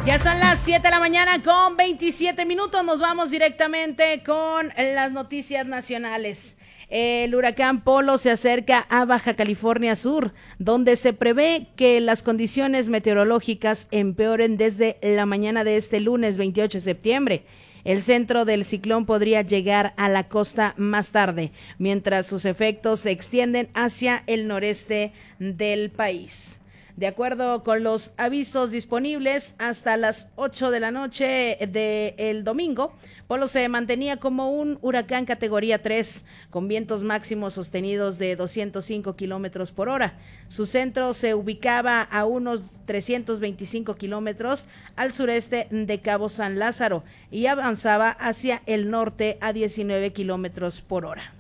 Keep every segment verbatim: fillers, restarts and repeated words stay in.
Ya son las siete de la mañana con veintisiete minutos. Nos vamos directamente con las noticias nacionales. El huracán Polo se acerca a Baja California Sur, donde se prevé que las condiciones meteorológicas empeoren desde la mañana de este lunes veintiocho de septiembre. El centro del ciclón podría llegar a la costa más tarde, mientras sus efectos se extienden hacia el noreste del país. De acuerdo con los avisos disponibles, hasta las ocho de la noche del domingo, Polo se mantenía como un huracán categoría tres, con vientos máximos sostenidos de doscientos cinco kilómetros por hora. Su centro se ubicaba a unos trescientos veinticinco kilómetros al sureste de Cabo San Lázaro y avanzaba hacia el norte a diecinueve kilómetros por hora.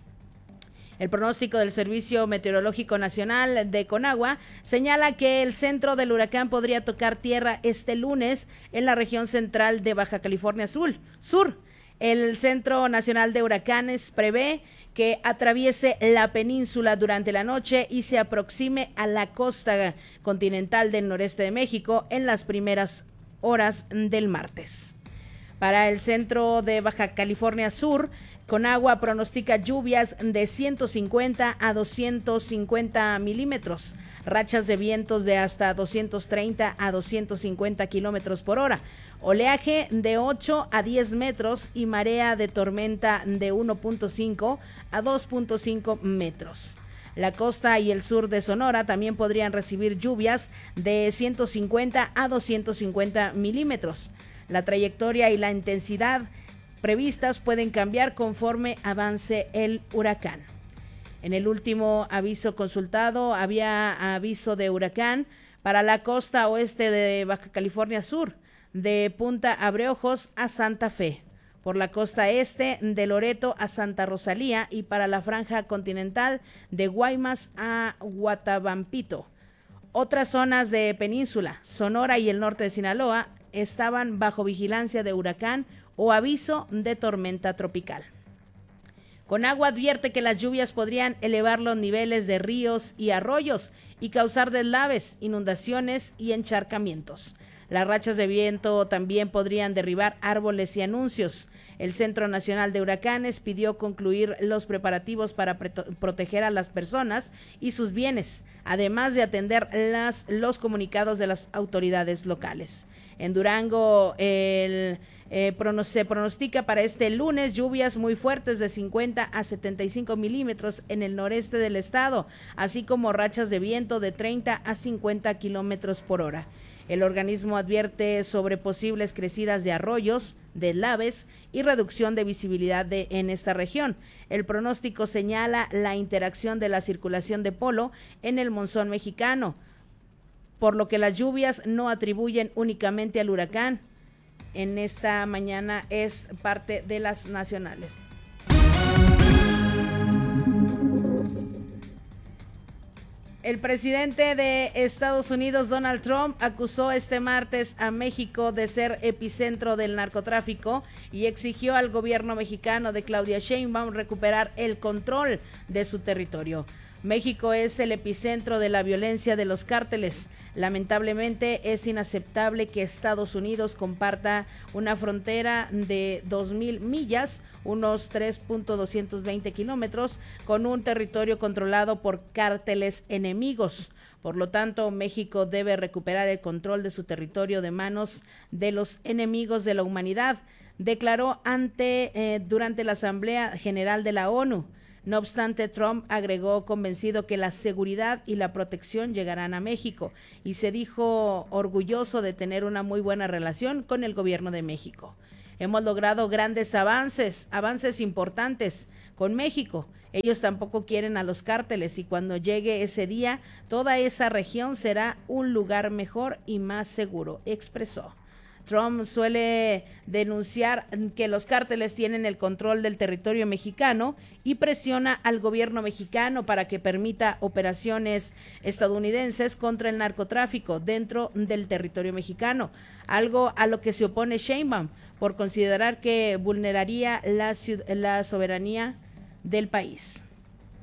El pronóstico del Servicio Meteorológico Nacional de Conagua señala que el centro del huracán podría tocar tierra este lunes en la región central de Baja California Sur. Sur. El Centro Nacional de Huracanes prevé que atraviese la península durante la noche y se aproxime a la costa continental del noreste de México en las primeras horas del martes. Para el centro de Baja California Sur, Conagua pronostica lluvias de ciento cincuenta a doscientos cincuenta milímetros, rachas de vientos de hasta doscientos treinta a doscientos cincuenta kilómetros por hora, oleaje de ocho a diez metros y marea de tormenta de uno punto cinco a dos punto cinco metros. La costa y el sur de Sonora también podrían recibir lluvias de ciento cincuenta a doscientos cincuenta milímetros. La trayectoria y la intensidad previstas pueden cambiar conforme avance el huracán. En el último aviso consultado había aviso de huracán para la costa oeste de Baja California Sur, de Punta Abreojos a Santa Fe, por la costa este de Loreto a Santa Rosalía y para la franja continental de Guaymas a Guatabampito. Otras zonas de península, Sonora y el norte de Sinaloa estaban bajo vigilancia de huracán o aviso de tormenta tropical. Conagua advierte que las lluvias podrían elevar los niveles de ríos y arroyos y causar deslaves, inundaciones y encharcamientos. Las rachas de viento también podrían derribar árboles y anuncios. El Centro Nacional de Huracanes pidió concluir los preparativos para proteger a las personas y sus bienes, además de atender las, los comunicados de las autoridades locales. En Durango, el Eh, se pronostica para este lunes lluvias muy fuertes de cincuenta a setenta y cinco milímetros en el noreste del estado, así como rachas de viento de treinta a cincuenta kilómetros por hora. El organismo advierte sobre posibles crecidas de arroyos, deslaves y reducción de visibilidad de, en esta región. El pronóstico señala la interacción de la circulación de polo en el monzón mexicano, por lo que las lluvias no atribuyen únicamente al huracán. En esta mañana es parte de las nacionales. El presidente de Estados Unidos, Donald Trump, acusó este martes a México de ser epicentro del narcotráfico y exigió al gobierno mexicano de Claudia Sheinbaum recuperar el control de su territorio. México es el epicentro de la violencia de los cárteles. Lamentablemente es inaceptable que Estados Unidos comparta una frontera de dos mil millas, unos tres punto doscientos veinte kilómetros, con un territorio controlado por cárteles enemigos. Por lo tanto, México debe recuperar el control de su territorio de manos de los enemigos de la humanidad, declaró ante eh, durante la Asamblea General de la ONU. No obstante, Trump agregó convencido que la seguridad y la protección llegarán a México y se dijo orgulloso de tener una muy buena relación con el gobierno de México. Hemos logrado grandes avances, avances importantes con México. Ellos tampoco quieren a los cárteles y cuando llegue ese día, toda esa región será un lugar mejor y más seguro, expresó. Trump suele denunciar que los cárteles tienen el control del territorio mexicano y presiona al gobierno mexicano para que permita operaciones estadounidenses contra el narcotráfico dentro del territorio mexicano, algo a lo que se opone Sheinbaum por considerar que vulneraría la, la soberanía del país.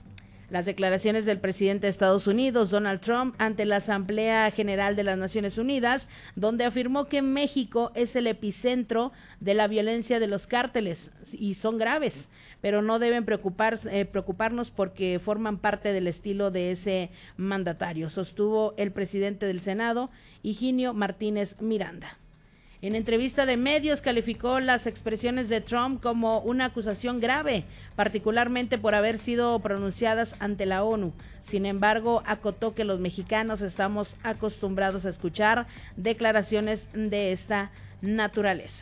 Las declaraciones del presidente de Estados Unidos, Donald Trump, ante la Asamblea General de las Naciones Unidas, donde afirmó que México es el epicentro de la violencia de los cárteles y son graves, pero no deben preocupar, eh, preocuparnos porque forman parte del estilo de ese mandatario, sostuvo el presidente del Senado, Higinio Martínez Miranda. En entrevista de medios calificó las expresiones de Trump como una acusación grave, particularmente por haber sido pronunciadas ante la ONU. Sin embargo, acotó que los mexicanos estamos acostumbrados a escuchar declaraciones de esta naturaleza.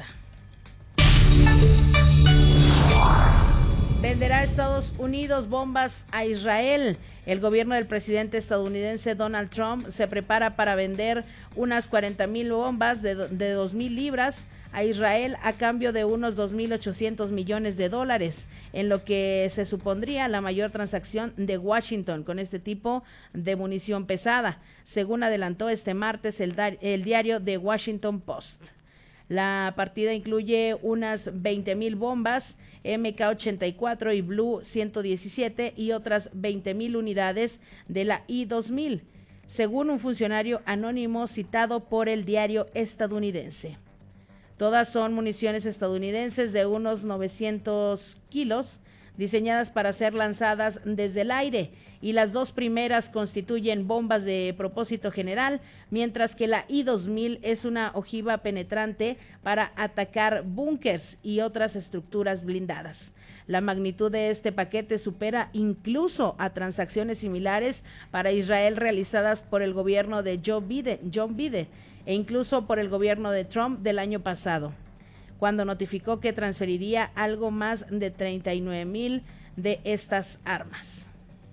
Venderá Estados Unidos bombas a Israel. El gobierno del presidente estadounidense Donald Trump se prepara para vender unas cuarenta mil bombas de, de dos mil libras a Israel a cambio de unos dos mil ochocientos millones de dólares, en lo que se supondría la mayor transacción de Washington con este tipo de munición pesada, según adelantó este martes el, el diario The Washington Post. La partida incluye unas veinte mil bombas eme ka ochenta y cuatro y Blue ciento diecisiete y otras veinte mil unidades de la I dos mil, según un funcionario anónimo citado por el diario estadounidense. Todas son municiones estadounidenses de unos novecientos kilos, diseñadas para ser lanzadas desde el aire, y las dos primeras constituyen bombas de propósito general, mientras que la I dos mil es una ojiva penetrante para atacar búnkers y otras estructuras blindadas. La magnitud de este paquete supera incluso a transacciones similares para Israel realizadas por el gobierno de Joe Biden, John Biden e incluso por el gobierno de Trump del año pasado, cuando notificó que transferiría algo más de treinta y nueve mil de estas armas.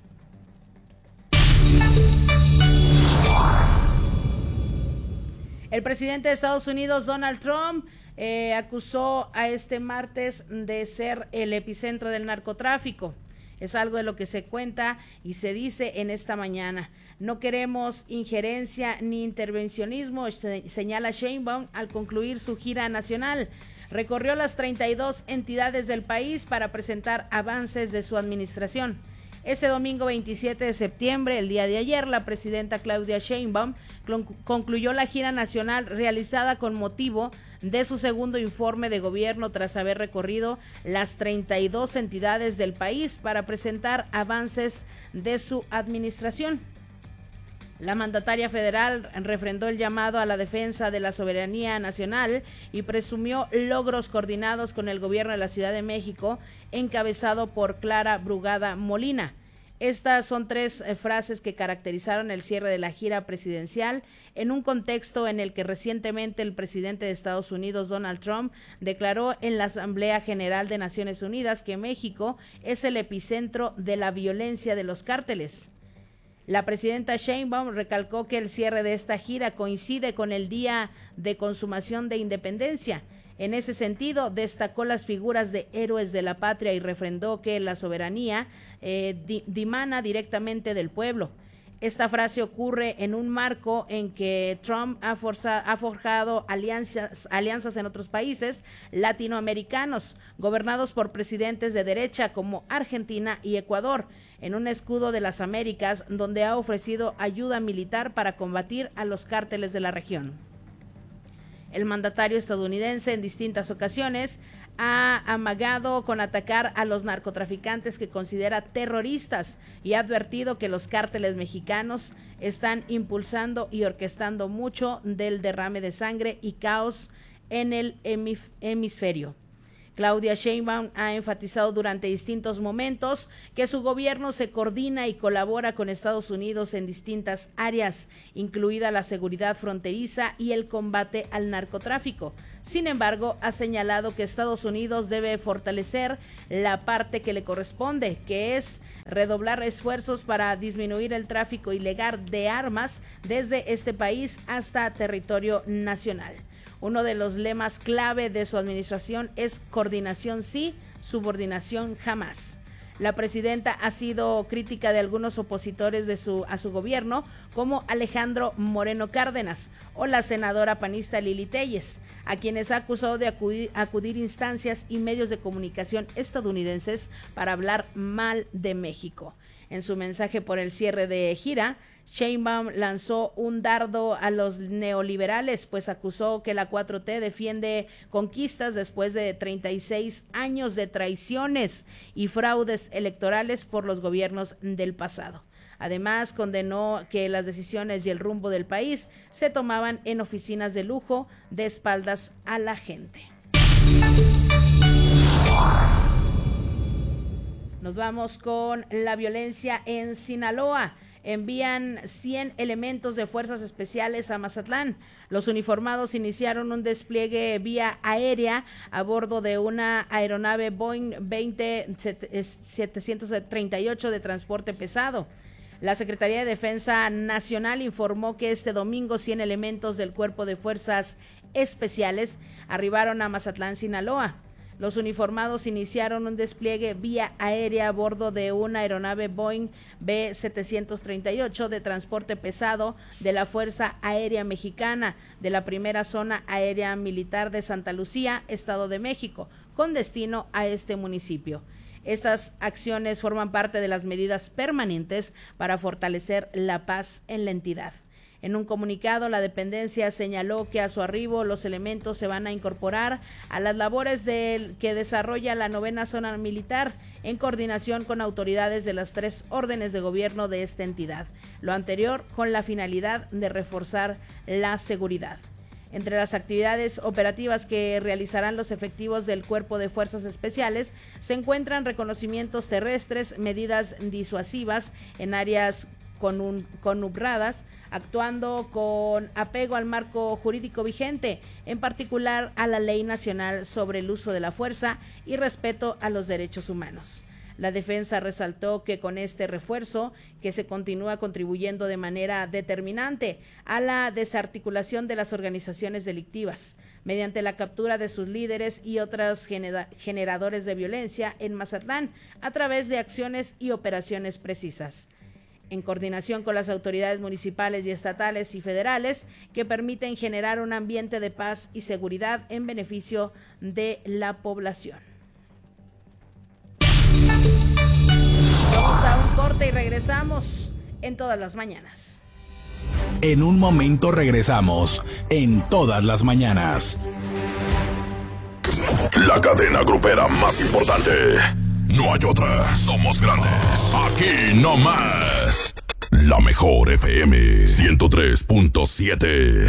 El presidente de Estados Unidos, Donald Trump, eh, acusó a este martes de ser el epicentro del narcotráfico. Es algo de lo que se cuenta y se dice en esta mañana. No queremos injerencia ni intervencionismo, se, señala Sheinbaum al concluir su gira nacional. Recorrió las treinta y dos entidades del país para presentar avances de su administración. Este domingo veintisiete de septiembre, el día de ayer, la presidenta Claudia Sheinbaum concluyó la gira nacional realizada con motivo de su segundo informe de gobierno tras haber recorrido las treinta y dos entidades del país para presentar avances de su administración. La mandataria federal refrendó el llamado a la defensa de la soberanía nacional y presumió logros coordinados con el gobierno de la Ciudad de México, encabezado por Clara Brugada Molina. Estas son tres eh, frases que caracterizaron el cierre de la gira presidencial en un contexto en el que recientemente el presidente de Estados Unidos, Donald Trump, declaró en la Asamblea General de Naciones Unidas que México es el epicentro de la violencia de los cárteles. La presidenta Sheinbaum recalcó que el cierre de esta gira coincide con el Día de Consumación de Independencia. En ese sentido, destacó las figuras de héroes de la patria y refrendó que la soberanía eh, di- dimana directamente del pueblo. Esta frase ocurre en un marco en que Trump ha, forza, ha forjado alianzas, alianzas en otros países latinoamericanos, gobernados por presidentes de derecha como Argentina y Ecuador, en un escudo de las Américas donde ha ofrecido ayuda militar para combatir a los cárteles de la región. El mandatario estadounidense en distintas ocasiones ha amagado con atacar a los narcotraficantes que considera terroristas y ha advertido que los cárteles mexicanos están impulsando y orquestando mucho del derrame de sangre y caos en el hemif- hemisferio. Claudia Sheinbaum ha enfatizado durante distintos momentos que su gobierno se coordina y colabora con Estados Unidos en distintas áreas, incluida la seguridad fronteriza y el combate al narcotráfico. Sin embargo, ha señalado que Estados Unidos debe fortalecer la parte que le corresponde, que es redoblar esfuerzos para disminuir el tráfico ilegal de armas desde este país hasta territorio nacional. Uno de los lemas clave de su administración es coordinación sí, subordinación jamás. La presidenta ha sido crítica de algunos opositores de su, a su gobierno, como Alejandro Moreno Cárdenas o la senadora panista Lili Téllez, a quienes ha acusado de acudir, acudir instancias y medios de comunicación estadounidenses para hablar mal de México. En su mensaje por el cierre de gira, Sheinbaum lanzó un dardo a los neoliberales, pues acusó que la cuatro T defiende conquistas después de treinta y seis años de traiciones y fraudes electorales por los gobiernos del pasado. Además, condenó que las decisiones y el rumbo del país se tomaban en oficinas de lujo de espaldas a la gente. Nos vamos con la violencia en Sinaloa. Envían cien elementos de fuerzas especiales a Mazatlán. Los uniformados iniciaron un despliegue vía aérea a bordo de una aeronave Boeing veinte setecientos treinta y ocho de transporte pesado. La Secretaría de Defensa Nacional informó que este domingo cien elementos del Cuerpo de Fuerzas Especiales arribaron a Mazatlán, Sinaloa. Los uniformados iniciaron un despliegue vía aérea a bordo de una aeronave Boeing B setecientos treinta y ocho de transporte pesado de la Fuerza Aérea Mexicana de la Primera Zona Aérea Militar de Santa Lucía, Estado de México, con destino a este municipio. Estas acciones forman parte de las medidas permanentes para fortalecer la paz en la entidad. En un comunicado, la dependencia señaló que a su arribo los elementos se van a incorporar a las labores de, que desarrolla la novena zona militar en coordinación con autoridades de las tres órdenes de gobierno de esta entidad. Lo anterior con la finalidad de reforzar la seguridad. Entre las actividades operativas que realizarán los efectivos del Cuerpo de Fuerzas Especiales se encuentran reconocimientos terrestres, medidas disuasivas en áreas con un, conubradas, actuando con apego al marco jurídico vigente, en particular a la Ley Nacional sobre el Uso de la Fuerza y respeto a los derechos humanos. La defensa resaltó que con este refuerzo, que se continúa contribuyendo de manera determinante a la desarticulación de las organizaciones delictivas, mediante la captura de sus líderes y otros genera- generadores de violencia en Mazatlán, a través de acciones y operaciones precisas, en coordinación con las autoridades municipales y estatales y federales, que permiten generar un ambiente de paz y seguridad en beneficio de la población. Vamos a un corte y regresamos en Todas las Mañanas. En un momento regresamos en Todas las Mañanas. La cadena grupera más importante. No hay otra. Somos grandes. Aquí no más. La mejor F M ciento tres punto siete.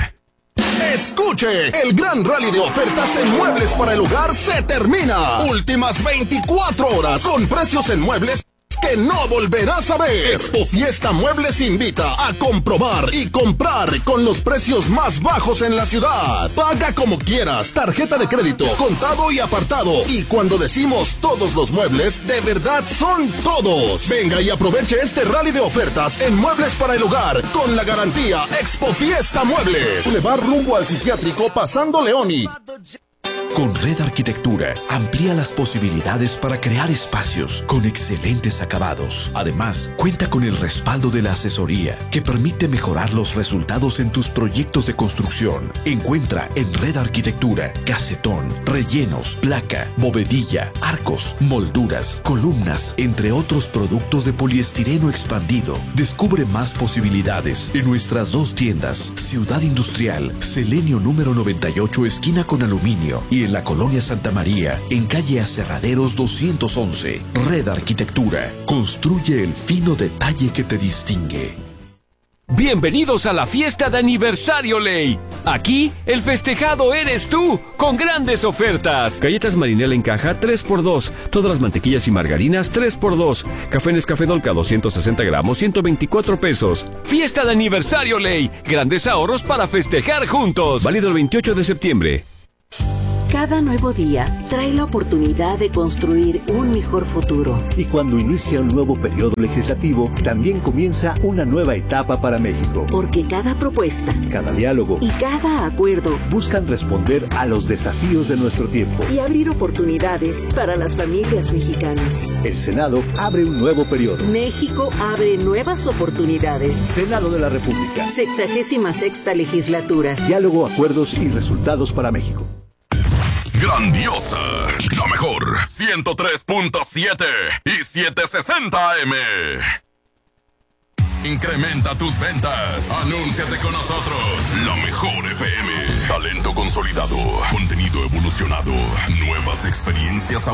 Escuche, el gran rally de ofertas en muebles para el hogar se termina. Últimas veinticuatro horas con precios en muebles que no volverás a ver. Expo Fiesta Muebles invita a comprobar y comprar con los precios más bajos en la ciudad. Paga como quieras, tarjeta de crédito, contado y apartado. Y cuando decimos todos los muebles, de verdad son todos. Venga y aproveche este rally de ofertas en muebles para el hogar con la garantía Expo Fiesta Muebles. Boulevard rumbo al psiquiátrico pasando Leoni. Con Red Arquitectura, amplía las posibilidades para crear espacios con excelentes acabados. Además, cuenta con el respaldo de la asesoría que permite mejorar los resultados en tus proyectos de construcción. Encuentra en Red Arquitectura casetón, rellenos, placa, bovedilla, arcos, molduras, columnas, entre otros productos de poliestireno expandido. Descubre más posibilidades en nuestras dos tiendas, Ciudad Industrial, Selenio número noventa y ocho, esquina con aluminio, y en la Colonia Santa María, en calle Aserraderos doscientos once. Red Arquitectura. Construye el fino detalle que te distingue. Bienvenidos a la fiesta de aniversario Ley. Aquí, el festejado eres tú, con grandes ofertas. Galletas Marinela en caja, tres por dos. Todas las mantequillas y margarinas, tres por dos. Café Nescafé Dolca, doscientos sesenta gramos, ciento veinticuatro pesos. Fiesta de aniversario Ley. Grandes ahorros para festejar juntos. Válido el veintiocho de septiembre. Cada nuevo día trae la oportunidad de construir un mejor futuro. Y cuando inicia un nuevo periodo legislativo, también comienza una nueva etapa para México. Porque cada propuesta, cada diálogo y cada acuerdo buscan responder a los desafíos de nuestro tiempo y abrir oportunidades para las familias mexicanas. El Senado abre un nuevo periodo. México abre nuevas oportunidades. Senado de la República. Sexagésima sexta legislatura. Diálogo, acuerdos y resultados para México. Grandiosa, la mejor ciento tres punto siete y setecientos sesenta A M. Incrementa tus ventas. Anúnciate con nosotros. La mejor F M. Talento consolidado. Contenido evolucionado. Nuevas experiencias